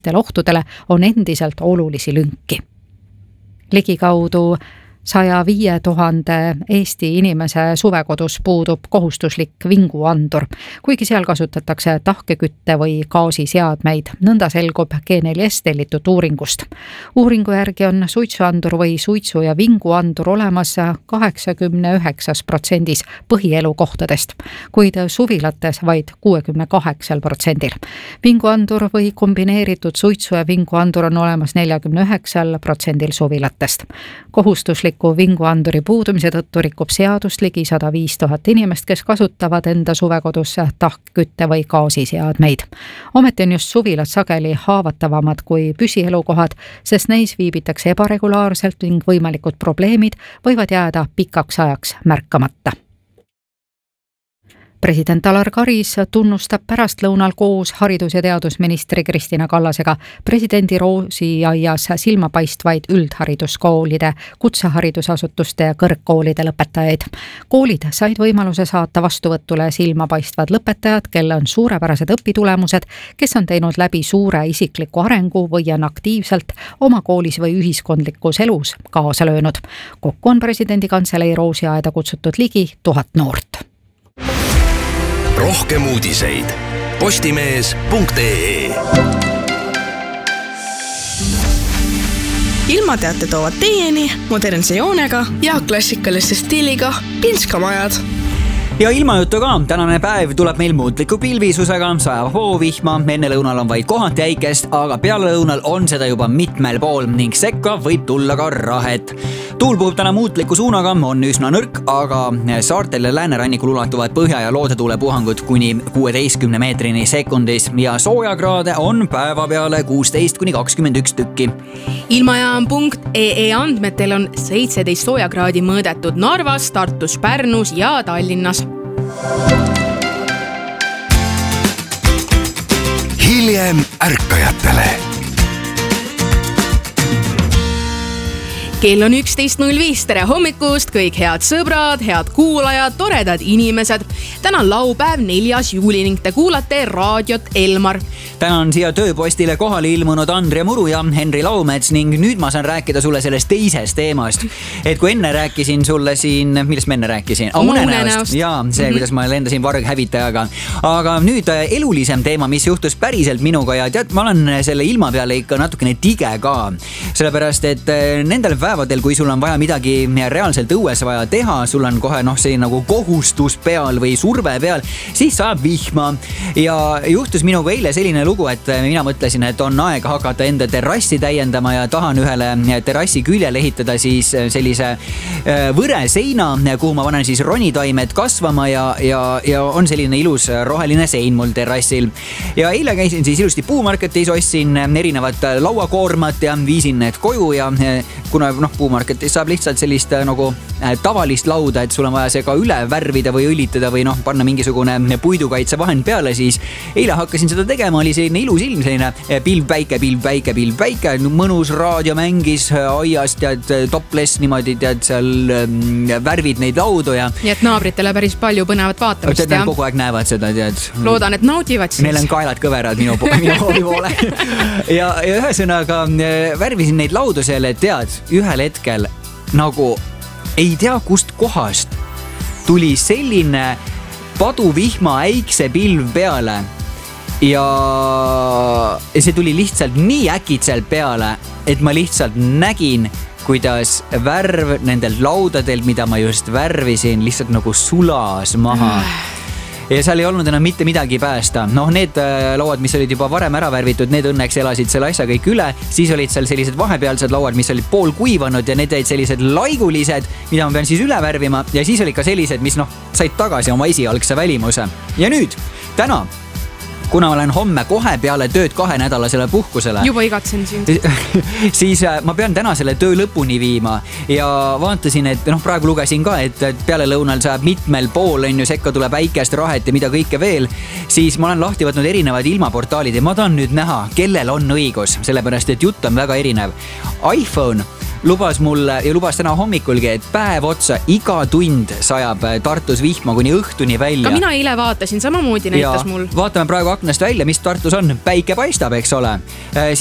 ohtudele on endiselt olulisi lünki. Ligikaudu 105 000 Eesti inimese suvekodus puudub kohustuslik vinguandur, kuigi seal kasutatakse tahkekütte või gaasiseadmeid, nõnda selgub G4S tellitud uuringust. Uuringu järgi on suitsuandur või suitsu- ja vinguandur olemas 89% põhielukohtadest, kuid suvilates vaid 68%. Vinguandur või kombineeritud suitsu- ja vinguandur on olemas 49% suvilatest. Kohustuslik vinguanduri puudumise tõttu rikub seadust ligi 105 000 inimest, kes kasutavad enda suvekodus tahkkütte või gaasiseadmeid. Ometi on just suvilad sageli haavatavamad kui püsielukohad, sest neis viibitakse ebaregulaarselt ning võimalikud probleemid võivad jääda pikaks ajaks märkamata. President Alar Karis tunnustab pärastlõunal koos haridus- ja teadusministri Kristina Kallasega presidendi roosiaias silmapaistvaid üldhariduskoolide, kutseharidusasutuste ja kõrgkoolide lõpetajaid. Koolid said võimaluse saata vastuvõtule silmapaistvad lõpetajad, kel on suurepärased õpitulemused, kes on teinud läbi suure isikliku arengu või on aktiivselt oma koolis või ühiskondlikus elus kaasa löönud. Kokku on presidendi kantselei roosiaeda kutsutud ligi 1000 noort. Rohkem uudiseid postimees.ee. Ilmateate toovad teieni modernse joonega ja klassikaliste stiiliga Pinskamajad. Ja ilmajutu ka, tänane päev tuleb meil muutliku pilvisusega, sajab hoovihma, enne lõunal on vaid kohati äikest, aga peale lõunal on seda juba mitmel pool ning sekka võib tulla ka rahet. Tuul puhub täna muutliku suunaga, on üsna nõrk, aga saartel ja läänerannikul ulatuvad põhja- ja loodetuule puhangud kuni 16 meetrini sekundis ja soojakraade on päeva peale 16-21 tükki. Ilmajaam.ee andmetel on 17 soojakraadi mõõdetud Narvas, Tartus, Pärnus ja Tallinnas. Hiljem ärkajatele. Kell on 11.05, tere hommikust, kõik head sõbrad, head kuulajad, toredad inimesed. Täna on laupäev 4. juuli ning te kuulate raadiot Elmar. Täna on siia tööpostile kohale ilmunud Andre Muru ja Henri Laumets ning nüüd ma saan rääkida sulle sellest teisest teemast. Et kui enne rääkisin sulle siin, millest ma enne rääkisin? Unenäost. Jaa, see, kuidas ma lendasin varghävitajaga. Aga nüüd elulisem teema, mis juhtus päriselt minuga ja tead, ma olen selle ilma peale ikka natukene tige ka. Sellepärast, et nendel päevadel, kui sul on vaja midagi reaalselt õues vaja teha, sul on kohe see nagu kohustus peal või surve peal, siis saab vihma. Ja juhtus minuga eile selline lugu, et mina mõtlesin, et on aeg hakata enda terrassi täiendama ja tahan ühele terrassi küljele ehitada siis sellise võreseina, kuhu ma panen siis ronitaimed kasvama ja on selline ilus roheline sein mul terrassil. Ja eile käisin siis ilusti puumarketis, ostsin erinevat lauakoormat ja viisin need koju ja kuna puumarketis saab lihtsalt sellist nagu tavalist lauda, et sul on vaja see ka üle värvida või õlitada või panna mingisugune puidukaitsevahend peale, siis eile hakkasin seda tegema, oli selline ilus ilm, selline pilvpäike, mõnus raadio mängis aias, tead, topless niimoodi, tead, seal värvid neid laudu ja... Nii et naabritele päris palju põnevat vaatamist, jah? Kogu aeg näevad seda, tead. Loodan, et naudivad siis. Neil on kaelad kõverad minu hoovi poole. ja ühesõnaga värvisin neid laudu seal, et tead, ühel hetkel nagu ei tea kust kohast tuli selline paduvihma äikse pilv peale ja see tuli lihtsalt nii äkitselt peale, et ma lihtsalt nägin, kuidas värv nendelt laudadelt, mida ma just värvisin, lihtsalt nagu sulas maha. Ja seal ei olnud enam mitte midagi päästa. Need lauad, mis olid juba varem ära värvitud, need õnneks elasid selle asja kõik üle. Siis olid seal sellised vahepealsed lauad, mis olid pool kuivanud ja need olid sellised laigulised, mida ma pean siis üle värvima. Ja siis olid ka sellised, mis said tagasi oma esialgse välimuse. Ja nüüd, täna, kuna ma olen homme kohe peale tööd 2-nädalasele puhkusele. Juba igatsen sind. Siis ma pean täna selle töö lõpuni viima ja vaatasin, et praegu lugesin ka, et peale lõunal saab mitmel pool, sekka tuleb äikest, rahet ja mida kõike veel, siis ma olen lahti võtnud erinevad ilmaportaalid ja ma tahan nüüd näha, kellel on õigus, sellepärast, et jutt on väga erinev. iPhone lubas mulle ja lubas täna hommikulgi, et päev otsa iga tund sajab Tartus vihma kuni õhtuni välja. Ka mina eile vaatasin, samamoodi näitas mul. Vaatame praegu aknast välja, mis Tartus on. Päike paistab, eks ole.